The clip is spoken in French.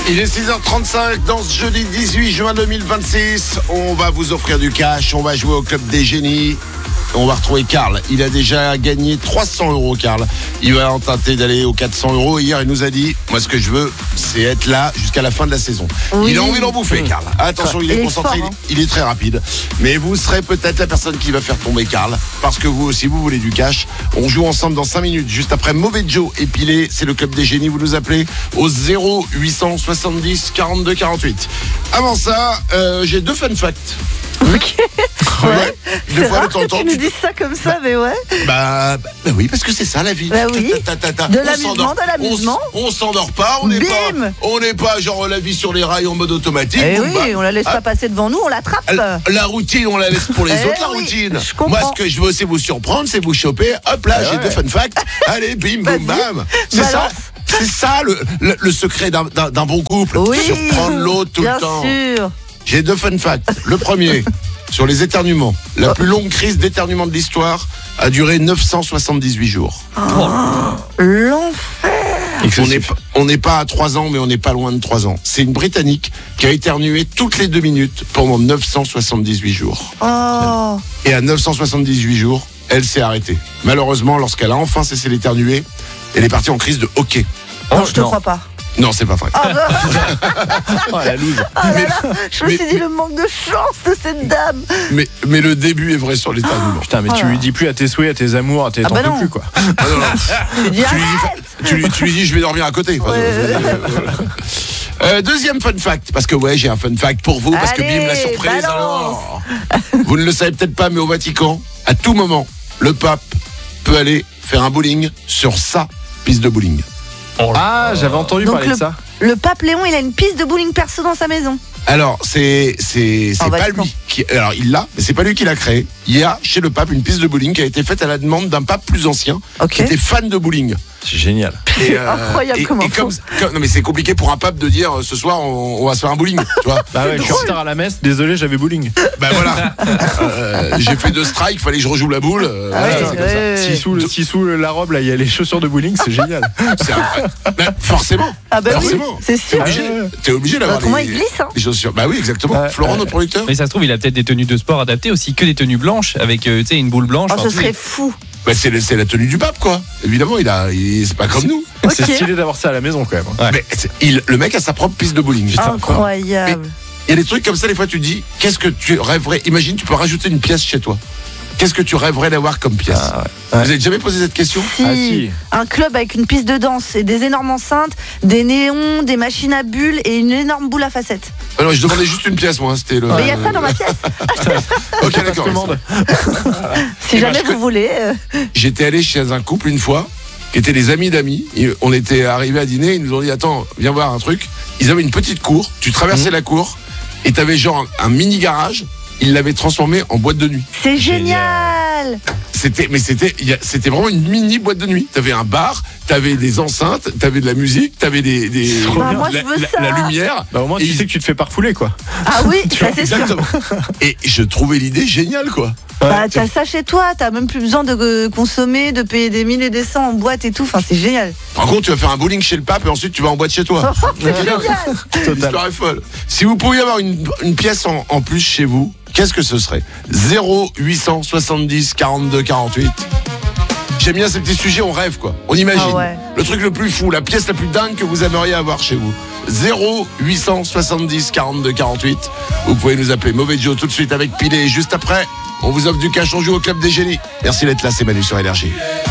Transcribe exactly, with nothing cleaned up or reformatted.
Il est six heures trente-cinq dans ce jeudi dix-huit juin deux mille vingt-six. On va vous offrir du cash, on va jouer au Club des Génies. On va retrouver Karl. Il a déjà gagné trois cents euros, Karl. Il va en tenter d'aller aux quatre cents euros. Hier, il nous a dit, moi, ce que je veux, c'est être là jusqu'à la fin de la saison. Oui. Il a envie d'en bouffer, Karl. Attention, il est, il est concentré, fort, hein. il est très rapide. Mais vous serez peut-être la personne qui va faire tomber Karl. Parce que vous aussi, vous voulez du cash. On joue ensemble dans cinq minutes. Juste après Mauvais Joe et Pilé, c'est le Club des Génies. Vous nous appelez au zéro huit cent soixante-dix quarante-deux quarante-huit. Avant ça, euh, j'ai deux fun facts. Ok. Ouais. Ouais. Des C'est fois, rare de temps en que temps, tu nous tu- dises ça comme ça, mais ouais. Bah, bah oui, parce que c'est ça la vie. Bah oui. Ta, ta, ta, ta. De On l'amusement, s'endort- de l'amusement. On, s- on s'endort pas, on n'est pas, Bim. on n'est pas genre la vie sur les rails en mode automatique. Eh Boum, oui, bam. on la laisse Ah, pas passer devant nous, on l'attrape. la, la routine, on la laisse pour les Eh autres, la oui, routine. je comprends. Moi, ce que je veux, c'est vous surprendre, c'est vous choper. Hop là, j'ai ouais. deux fun facts. Allez, bim, Vas-y. boum, bam. C'est ça. Balance. C'est ça le, le, le secret d'un, d'un, d'un bon couple. Oui. Surprendre l'autre tout Bien le temps. sûr. J'ai deux fun facts. Le premier, sur les éternuements. La plus longue crise d'éternuement de l'histoire a duré neuf cent soixante-dix-huit jours. L'enfer. On n'est pas- on n'est pas à trois ans, mais on n'est pas loin de trois ans. C'est une Britannique qui a éternué toutes les deux minutes pendant neuf cent soixante-dix-huit jours. Oh. Et à neuf cent soixante-dix-huit jours, elle s'est arrêtée. Malheureusement, lorsqu'elle a enfin cessé d'éternuer, elle est partie en crise de hockey. Non, je te crois pas. Non, c'est pas vrai. Ah bah, Oh la loose. ah là là, je me mais- suis dit le manque de chance de cette dame. Mais, mais le début est vrai sur l'éternuement. Putain, mais tu Voilà. lui dis plus à tes souhaits, à tes amours, à tes Ah t'en bah peux non. plus quoi. Ah non, non. Je dis tu, lui arrête. dis, tu, lui, tu lui dis, je vais dormir à côté. Enfin, Ouais. euh, voilà. Euh, deuxième fun fact, parce que ouais, j'ai un fun fact pour vous, parce que Allez, bim, la surprise. balance. Alors, vous ne le savez peut-être pas, mais au Vatican, à tout moment, le pape peut aller faire un bowling sur sa piste de bowling. Ah, j'avais entendu Donc parler le- de ça. Le pape Léon, il a une piste de bowling perso dans sa maison. Alors, c'est c'est c'est En pas Vatican. lui qui alors il l'a, mais c'est pas lui qui l'a créé. Il y a chez le pape une piste de bowling qui a été faite à la demande d'un pape plus ancien Ok. qui était fan de bowling. C'est génial. Et, Incroyable et- comme et info. comme, comme- non mais c'est compliqué pour un pape de dire euh, ce soir on, on va se faire un bowling, tu vois. Bah ouais, je suis en retard à la messe, désolé, j'avais bowling. Ben voilà. Euh, j'ai fait deux strikes, fallait que je rejoue la boule. euh, Ah voilà, ouais, c'est comme ça. ouais. Si sous, le- si sous la robe, là, il y a les chaussures de bowling, c'est génial. C'est un- ben, forcément. Ah bah oui, forcément. c'est T'es sûr. obligé, Ah ouais. t'es obligé d'avoir Autrement, les, il glisse, hein. les chaussures. Bah oui, exactement. Ouais, Florent, ouais. notre producteur. Mais ça se trouve, il a peut-être des tenues de sport adaptées aussi, que des tenues blanches, avec euh, tu sais, une boule blanche. Oh, enfin, ce tout. serait fou. Bah, c'est, le- c'est la tenue du pape, quoi. Évidemment, il a, il- c'est pas comme nous. C'est Ok. stylé d'avoir ça à la maison quand même. Ouais. Mais c'est- il, le mec a sa propre piste de bowling. Incroyable. Il y a des trucs comme ça, des fois, tu dis, qu'est-ce que tu rêverais. Imagine, tu peux rajouter une pièce chez toi. Qu'est-ce que tu rêverais d'avoir comme pièce? Ah, ouais. Vous avez jamais posé cette question? Si, Ah, si. un club avec une piste de danse et des énormes enceintes, des néons, des machines à bulles et une énorme boule à facettes. Ah non, je demandais juste une pièce, moi. hein, C'était le. Mais il y a ça dans ma pièce. Ok, Passe d'accord. commande. Si Eh ben, jamais je- vous voulez. euh, J'étais allé chez un couple une fois, qui étaient des amis d'amis. Et on était arrivés à dîner, ils nous ont dit attends, viens voir un truc. Ils avaient une petite cour, tu traversais la cour, et t'avais genre un, un mini garage. Ils l'avaient transformé en boîte de nuit. C'est Génial. génial. C'était, mais c'était, il y a- c'était vraiment une mini boîte de nuit. T'avais un bar, t'avais des enceintes, t'avais de la musique, t'avais des, des Bah, moi, je la, veux la- ça. la lumière. Bah au moins, tu Et sais que tu te fais pas refouler quoi. Ah oui, ça c'est sûr. Exactement. Et je trouvais l'idée géniale, quoi. Bah, t'as ça chez toi, t'as même plus besoin de euh, consommer, de payer des mille et des cents en boîte et tout. Enfin, c'est génial. Par contre, tu vas faire un bowling chez le pape et ensuite tu vas en boîte chez toi. C'est génial. L'histoire est folle. Si vous pouviez avoir une, une pièce en, en plus chez vous, qu'est-ce que ce serait? Zéro huit cent soixante-dix quarante-deux quarante-huit. J'aime bien ces petits sujets, on rêve quoi. On imagine. Ah ouais. Le truc le plus fou, la pièce la plus dingue que vous aimeriez avoir chez vous. Zéro huit cent soixante-dix quarante-deux quarante-huit. Vous pouvez nous appeler Mauvais Joe tout de suite avec Pilé. Et juste après, on vous offre du cash, on joue au Club des Génies. Merci d'être là, c'est Manu sur Énergie.